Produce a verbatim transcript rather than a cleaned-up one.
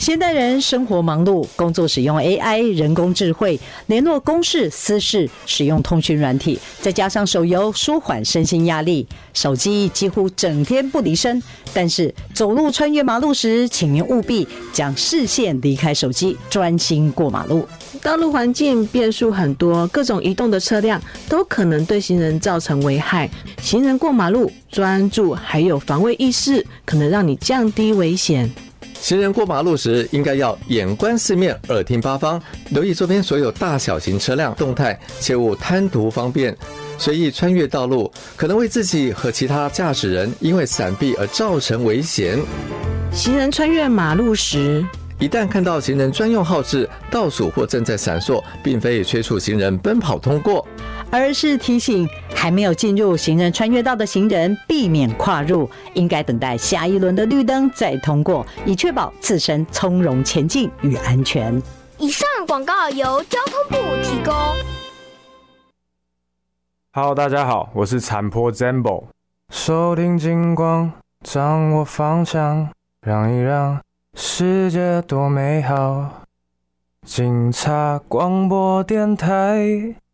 现代人生活忙碌，工作使用 A I 人工智慧，联络公事私事使用通讯软体，再加上手游舒缓身心压力，手机几乎整天不离身。但是走路穿越马路时，请您务必将视线离开手机，专心过马路。 道路环境变数很多，各种移动的车辆都可能对行人造成危害。行人过马路专注还有防卫意识，可能让你降低危险。 行人过马路时，应该要眼观四面，耳听八方，留意周边所有大小型车辆动态，切勿贪图方便，随意穿越道路，可能为自己和其他驾驶人因为闪避而造成危险。 行人穿越马路时， 一旦看到行人专用号志倒数或正在闪烁，并非催促行人奔跑通过， 而是提醒还没有进入行人穿越道的行人避免跨入，应该等待下一轮的绿灯再通过，以确保自身从容前进与安全。 以上广告由交通部提供。 Hello， 大家好，我是残波 Zambo， 收听金光，掌握方向，让一让世界多美好。警察广播电台